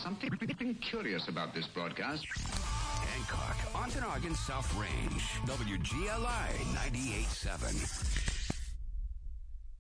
something curious about this broadcast. Hancock, Ontonagon South Range, WGLI 98.7.